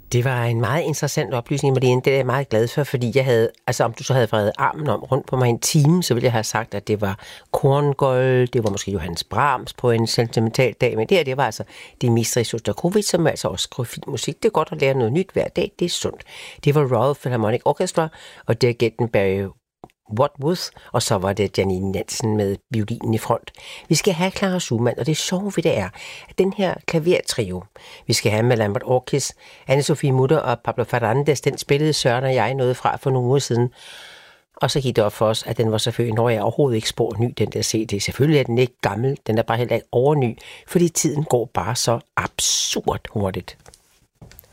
Det var en meget interessant oplysning, Marlene. Det er jeg meget glad for, fordi jeg havde, altså om du så havde vredet armen om rundt på mig en time, så ville jeg have sagt, at det var Korngold, det var måske Johannes Brahms på en sentimental dag, men det var altså Dmitri Shostakovich, som altså også skrev fin musik. Det er godt at lære noget nyt hver dag, det er sundt. Det var Royal Philharmonic Orchestra, og dirigenten Barry Wordsworth, og så var det Janine Nansen med violinen i front. Vi skal have Clara Schumann, og det sjove ved det er, at den her klavertrio, vi skal have med Lambert Orkis, Anne-Sophie Mutter og Pablo Ferrandes, den spillede Søren og jeg noget fra for nogle uger siden. Og så gik det op for os, at den var selvfølgelig, når jeg overhovedet ikke spor ny, den der CD. Selvfølgelig er den ikke gammel, den er bare heller ikke overny, fordi tiden går bare så absurd hurtigt.